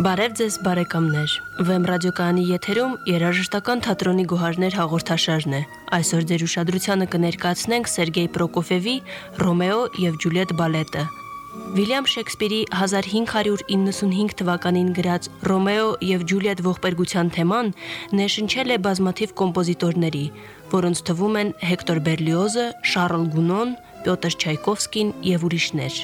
Բարև ձեզ բարեկամներ, Վեմ ռադիոկայանի եթերում երաժշտական թատրոնի գոհարներ հաղորդաշարն է։ Այսօր ձեր ուշադրությանը կներկայացնենք Սերգեյ Պրոկոֆիևի «Ռոմեո և Ջուլիետ» բալետը։ Վիլյամ Շեքսպիրի 1595 թվականին գրած «Ռոմեո և Ջուլիետ» ողբերգության թեման ներշնչել է բազմաթիվ կոմպոզիտորների, որոնց թվում են Հեկտոր Բերլիոզը, Շարլ Գունոն, Պյոտր Չայկովսկին և ուրիշներ։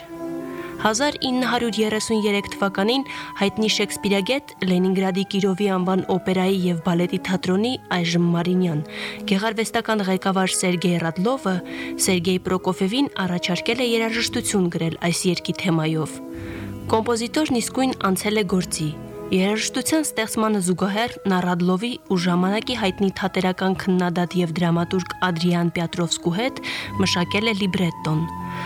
1933 թվականին հայտնի շեքսպիրագետ Լենինգրադի Կիրովի անվան օպերայի և բալետի թատրոնի այժմ Մարինյան գեղարվեստական ղեկավար Սերգեյ Ռադլովը Սերգեյ Պրոկոֆիևին առաջարկել է երաժշտություն գրել այս երգի թեմայով։ Կոմպոզիտորն իսկույն անցել է գործի։ Երաժշտության ստեղծմանը զուգահեռ նա Ռադլովի ու ժամանակի հայտնի թատերական քննադատ և դրամատուրգ Ադրիան Պյատրովսկու հետ մշակել է լիբրետոն։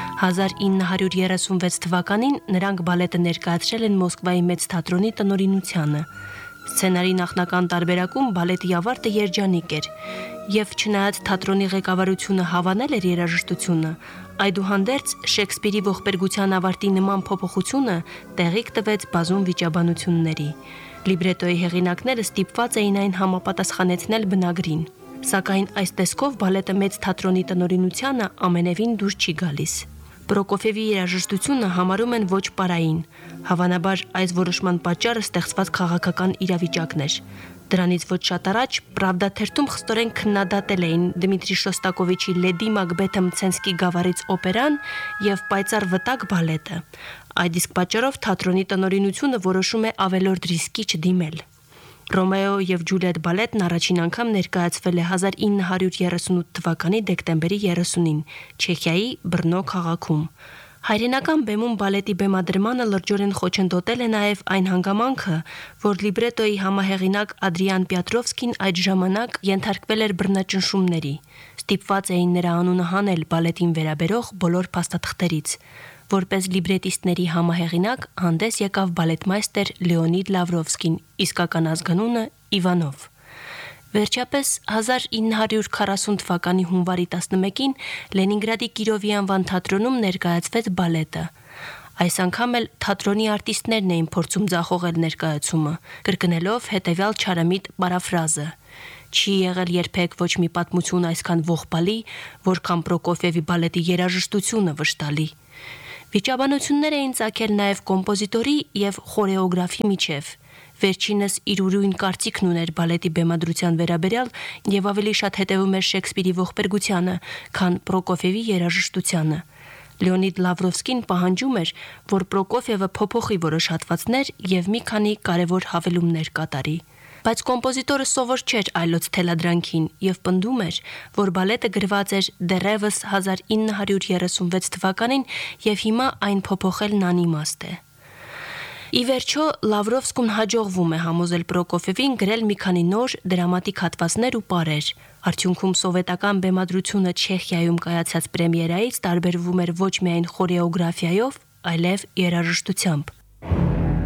1936 թվականին նրանք բալետը ներկայացրել են Մոսկվայի մեծ թատրոնի տնօրինությանը։ Սցենարի նախնական տարբերակում բալետի ավարտը երջանիկ էր, և չնայած թատրոնի ղեկավարությունը հավանել էր երաժշտությունը, այդուհանդերձ Շեքսպիրի ողբերգության ավարտի նման փոփոխությունը տեղիք տվեց բազում վիճաբանությունների։ Լիբրետոյի հեղինակները ստիպված էին այն համապատասխանեցնել բնագրին։ Սակայն այս տեսքով բալետը մեծ թատրոնի տնօրինությանը ամենևին դուր չի գալիս։ Պրոկոֆիևի երաժշտությունը համարում են ոչ պարային։ Հավանաբար այս որոշման պատճառը ստեղծված քաղաքական իրավիճակն էր։ Դրանից ոչ շատ առաջ Պրավդա թերթում խստորեն քննադատել էին Դմիտրի Շոստակովիչի Լեդի Մակբեթը Մցենսկի գավառից օպերան և Պայծառ վտակ բալետը։ Այդ իսկ պատճառով թատրոնի տնօրինությունը որոշում է ավելորդ ռիսկի չդիմել։ Ռոմեո և Ջուլիետ բալետն առաջին անգամ ներկայացվել է 1938 թվականի դեկտեմբերի 30-ին Չեխիայի Բրնո քաղաքում։ Հայրենական բեմում բալետի բեմադրմանը լրջորեն խոչընդոտել է նաև այն հանգամանքը, որ լիբրետոյի համահեղինակ Ադրիան Պյատրովսկին այդ ժամանակ ենթարկվել էր բռնաճնշումների։ Ստիպված էին նրա անունը հանել բալետին վերաբերող բոլոր փաստաթղթերից։ Որպես լիբրետիստների համահեղինակ հանդես եկավ բալետմայստեր Լեոնիդ Լավրովսկին, իսկական ազգանունը Իվանով։ Վերջապես 1940 թվականի հունվարի 11-ին Լենինգրադի Կիրովի անվան թատրոնում ներկայացվեց բալետը։ Այս անգամ էլ թատրոնի արտիստներն էին փորձում ձախողել ներկայացումը, կրկնելով հետևյալ չարամիտ պարաֆրազը. «Չի եղել երբեք ոչ մի պատմություն այսքան ողբալի, որքան Պրոկոֆիևի բալետի երաժշտությունը վշտալի»։ Վիճաբանություններ էին ծագել նաև կոմպոզիտորի և խորեոգրաֆի միջև։ Վերջինս իր ուրույն կարծիքն ուներ բալետի բեմադրության վերաբերյալ և ավելի շատ հետևում էր Շեքսպիրի ողբերգությանը, քան Պրոկոֆիևի երաժշտությանը։ Լեոնիդ Լավրովսկին պահանջում էր, որ Պրոկոֆիևը փոփոխի որոշ հատվածներ և մի քանի կարևոր հավելումներ կատարի։ Բայց կոմպոզիտորը սովոր չէր այլոց թելադրանքին և պնդում էր, որ բալետը գրված էր դեռևս 1936 թվականին և հիմա այն փոփոխելն անիմաստ է։ Ի վերջո Լավրովսկուն հաջողվում է համոզել Պրոկոֆիևին գրել մի քանի նոր դրամատիկ հատվածներ ու պարեր։ Արդյունքում սովետական բեմադրությունը Չեխիայում կայացած պրեմիերայից տարբերվում էր ոչ միայն խորեոգրաֆիայով, այլև երաժշտությամբ։